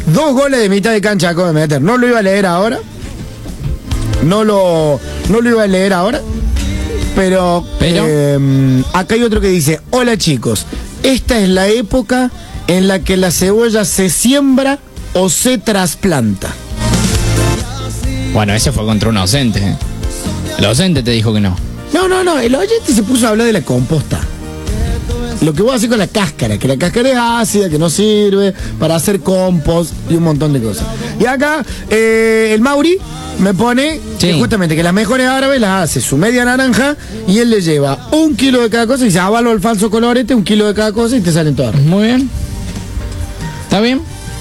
2 goles de mitad de cancha acaba de meter. No lo iba a leer ahora. No lo iba a leer ahora. Pero acá hay otro que dice: hola chicos, esta es la época en la que la cebolla se siembra o se trasplanta. Bueno, ese fue contra un docente. El docente te dijo que no. No, el oyente se puso a hablar de la composta. Lo que voy a hacer con la cáscara, que la cáscara es ácida, que no sirve para hacer compost y un montón de cosas. Y acá el Mauri me pone que justamente que las mejores árabes las hace su media naranja y él le lleva 1 kilo de cada cosa y dice: avalo el falso colorete, 1 kilo de cada cosa y te salen todas. Muy bien. ¿Está bien?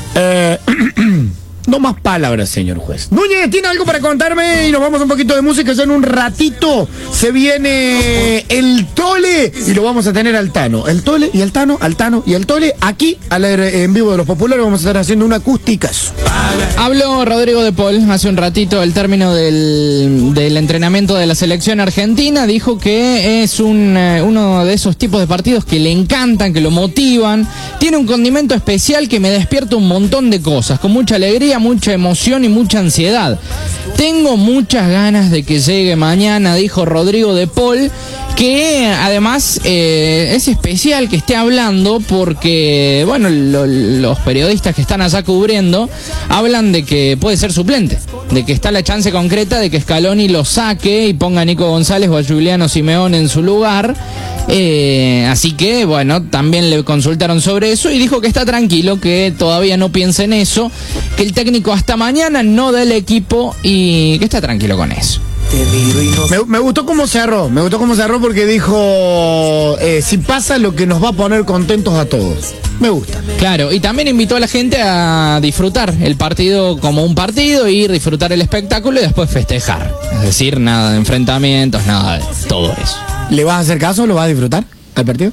No más palabras, señor juez. Núñez, ¿tiene algo para contarme? Y nos vamos a un poquito de música. Ya en un ratito se viene el Tole y lo vamos a tener al Tano. El Tole y el Tano, al Tano y el Tole. Aquí, en vivo de Los Populares, vamos a estar haciendo una acústicas. Habló Rodrigo de Paul hace un ratito al término del entrenamiento de la selección argentina. Dijo que es uno de esos tipos de partidos que le encantan, que lo motivan. Tiene un condimento especial que me despierta un montón de cosas, con mucha alegría, mucha emoción y mucha ansiedad. Tengo muchas ganas de que llegue mañana, dijo Rodrigo de Paul, que además es especial que esté hablando porque, bueno, los periodistas que están allá cubriendo hablan de que puede ser suplente, de que está la chance concreta de que Scaloni lo saque y ponga a Nico González o a Giuliano Simeone en su lugar. Así que, bueno, también le consultaron sobre eso y dijo que está tranquilo, que todavía no piensa en eso, que el técnico hasta mañana no da el equipo y que está tranquilo con eso. Me gustó cómo cerró, porque dijo, si pasa lo que nos va a poner contentos a todos. Me gusta. Claro, y también invitó a la gente a disfrutar el partido como un partido, ir, disfrutar el espectáculo y después festejar. Es decir, nada de enfrentamientos, nada de todo eso. ¿Le vas a hacer caso? ¿Lo vas a disfrutar al partido?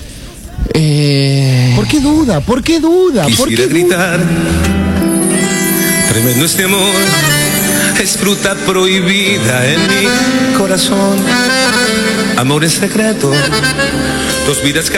¿Por qué duda? ¿Por qué duda? Quisiera gritar, tremendo este amor, es fruta prohibida en mi corazón. Amor en secreto, 2 vidas